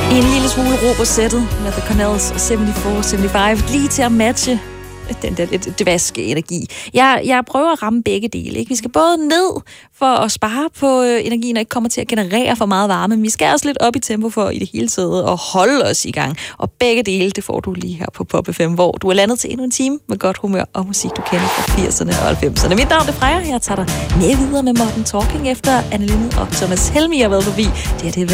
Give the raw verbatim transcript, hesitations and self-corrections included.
En lille smule ro på sættet med The Cornells og syvoghalvfjerds femoghalvfems, lige til at matche den der lidt dvaske energi. Jeg, jeg prøver at ramme begge dele. Ikke? Vi skal både ned for at spare på øh, energien og ikke komme til at generere for meget varme, men vi skal også lidt op i tempo for i det hele taget at holde os i gang. Og begge dele, det får du lige her på Pop F M, hvor du er landet til endnu en time med godt humør og musik, du kender fra firserne og halvfemserne. Mit navn er Freja. Jeg tager dig med videre med Modern Talking efter Anne Linde og Thomas Helmi har været forbi. Det er det